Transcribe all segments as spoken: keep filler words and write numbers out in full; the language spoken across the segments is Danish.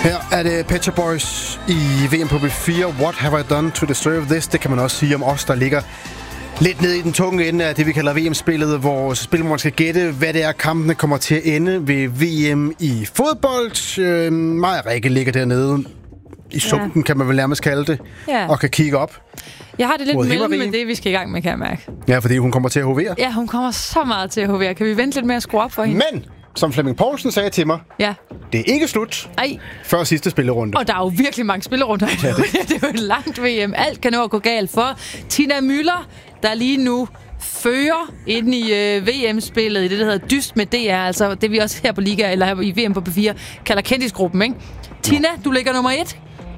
Her er det Pet Shop Boys i V M på B fire. What have I done to deserve this? Det kan man også sige om os, der ligger lidt nede i den tunge ende af det, vi kalder V M-spillet, hvor spillet skal gætte, hvad det er, kampene kommer til at ende ved V M i fodbold. Øh, Maja Rikke ligger dernede i sumpen, ja. Kan man vel nærmest kalde det, ja. Og kan kigge op. Jeg har det lidt mellem med det, vi skal i gang med, kan jeg mærke. Ja, fordi hun kommer til at hovere. Ja, hun kommer så meget til at hovere. Kan vi vente lidt med at skrue op for hende? Men, som Flemming Poulsen sagde til mig, ja. Det er ikke slut Ej. før sidste spillerunde. Og der er jo virkelig mange spillerunder. Ja, det. Det er jo et langt V M. Alt kan nå at gå galt for Tina Müller, der lige nu fører ind i øh, V M-spillet i det, der hedder Dyst med D R, altså det vi også her på Liga, eller her i V M på B fire, kalder kendisgruppen, ikke? Tina, du ligger nummer et.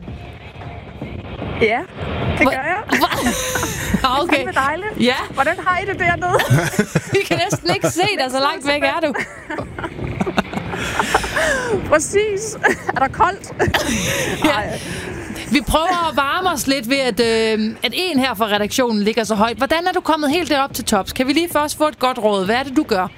Ja, det gør jeg. Okay. Det er dejligt. Ja. Hvordan har I det dernede? Vi kan næsten ikke se dig, så langt væk er du. Præcis. Er der koldt? Ja. Vi prøver at varme os lidt ved, at, øh, at en her fra redaktionen ligger så højt. Hvordan er du kommet helt derop til tops? Kan vi lige først få et godt råd? Hvad er det, du gør?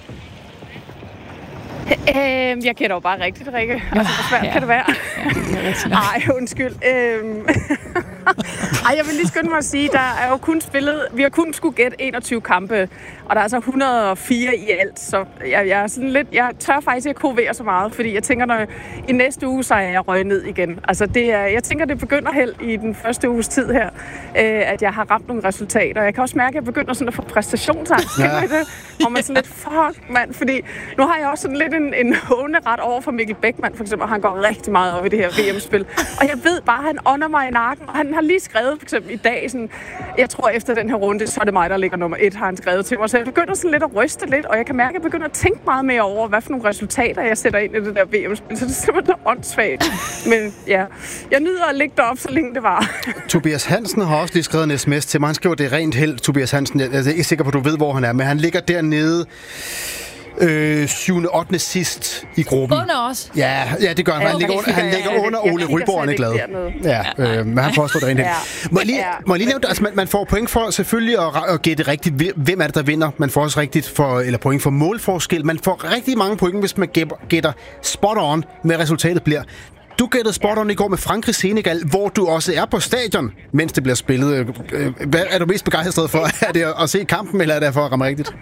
Øh, jeg gætter jo bare rigtigt, Rikke. Altså, hvor svært ja. kan det være? Nej, ja, undskyld. Øhm. Ej, jeg vil lige skynde mig at sige, der er jo kun spillet, vi har kun skulle gætte enogtyve kampe, og der er altså et hundrede og fire i alt, så jeg, jeg er sådan lidt, jeg tør faktisk ikke kovere så meget, fordi jeg tænker, når i næste uge, så er jeg røget ned igen. Altså, det er, jeg tænker, det begynder helt i den første uges tid her, øh, at jeg har ramt nogle resultater. Jeg kan også mærke, at jeg begynder sådan at få præstationsangst, ja. det? Hvor man sådan lidt, fuck, mand, fordi nu har jeg også sådan lidt en, en håneret over for Mikkel Bækman, for eksempel, og han går rigtig meget op i det her V M-spil, og jeg ved bare, at han ånder mig i nakken, og han har lige skrevet, for eksempel i dag, sådan, jeg tror efter den her runde, så er det mig, der ligger nummer et, har han skrevet til mig. Så jeg begynder sådan lidt at ryste lidt, og jeg kan mærke, at jeg begynder at tænke meget mere over, hvad for nogle resultater, jeg sætter ind i det der V M-spil. Så det er simpelthen åndssvagt. Men ja, jeg nyder at ligge derop, så længe det var. Tobias Hansen har også lige skrevet en sms til mig. Han skriver, det er rent held, Tobias Hansen. Jeg er ikke sikker på, at du ved, hvor han er, men han ligger dernede Øh, syvende ottende sidst i gruppen. Under os? Ja, ja det gør han. Han ligger under, han ligger under Ole Ryborg, han er glad. Ja, øh, men han påstår det rent helt. Må jeg lige, må jeg lige nævne, altså man, man får point for selvfølgelig at, at gætte rigtigt, hvem er det, der vinder. Man får også rigtigt for, eller point for målforskel. Man får rigtig mange point, hvis man gætter spot on, med resultatet bliver. Du gættede spot on i går med Frankrig-Senegal, hvor du også er på stadion, mens det bliver spillet. Hvad er du mest begejstret for? Er det at se kampen, eller er det for at ramme rigtigt?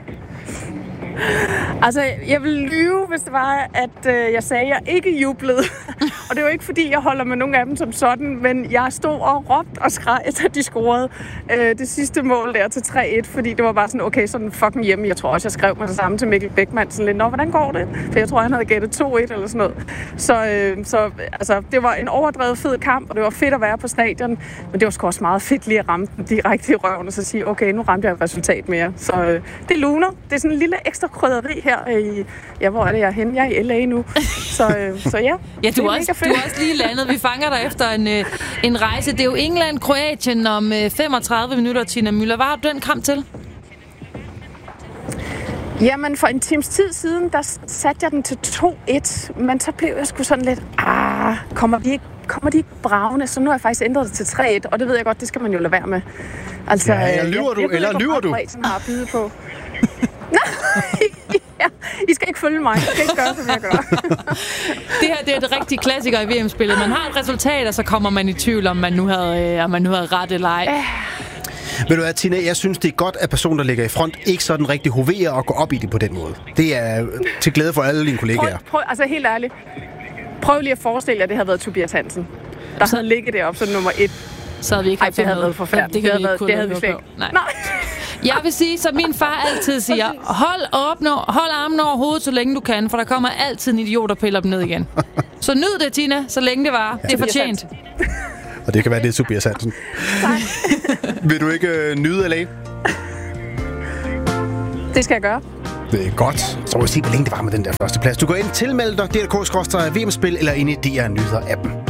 Altså, jeg ville lyve, hvis det var, at øh, jeg sagde, at jeg ikke jublede. Og det var ikke, fordi jeg holder med nogle af dem som sådan, men jeg stod og råbte og skreg, da de scorede øh, det sidste mål der til tre et, fordi det var bare sådan, okay, sådan fucking hjemme. Jeg tror også, jeg skrev mig det samme til Mikkel Bækman, sådan lidt, nå, hvordan går det? For jeg tror, han havde gættet to et eller sådan noget. Så, øh, så altså, det var en overdrevet fed kamp, og det var fedt at være på stadion, men det var sgu også meget fedt lige at ramme den direkte i røven, og så sige, okay, nu ramte jeg et resultat mere. Så øh, det luner. Det er sådan en lille ekstra krydderi her i, ja, hvor er det, jeg er henne? Jeg er i L A nu. Så, øh, så ja, ja du, er også, du er også lige landet. Vi fanger dig efter en, øh, en rejse. Det er jo England-Kroatien om øh, femogtredive minutter, Tina Müller. Hvad har du den kamp til? Jamen, for en times tid siden, der satte jeg den til to et, men så blev jeg sgu sådan lidt, ah, kommer de ikke, kommer de ikke bravende? Så nu har jeg faktisk ændret det til tre et, og det ved jeg godt, det skal man jo lade være med. Altså, ja, ja, lyver du, jeg, jeg eller ikke, lyver du? Kroatien har at byde på. Ja, I skal ikke følge mig. I skal ikke gøre, som jeg gør. Det her det er et rigtig klassiker i V M-spillet. Man har et resultat, og så kommer man i tvivl, om man nu havde, øh, om man nu havde ret eller ej. Ved du hvad, Tina, jeg synes, det er godt, at personen, der ligger i front, ikke sådan rigtig hoverer og går op i det på den måde. Det er til glæde for alle dine kollegaer. Prøv, prøv, altså helt ærligt. Prøv lige at forestille jer, at det havde været Tobias Hansen, der så havde ligget deroppe som nummer et. Så havde vi ikke haft det. Ej, det havde været forfærdeligt. Det, det, det, det havde vi slet ikke. Nej. Nej. Jeg vil sige, som min far altid siger, hold, op, når, hold armen over hovedet, så længe du kan, for der kommer altid en idiot, der piller dem ned igen. Så nyd det, Tina, så længe det var. Ja. Det er fortjent. Og det kan være, det er Tobias Hansen. Vil du ikke øh, nyde L A? Det skal jeg gøre. Det er godt. Så må vi se, hvor længe det var med den der første plads. Du går ind, tilmeld dig D R K skråstreg V M-spil eller ind i D R Nyheder-appen.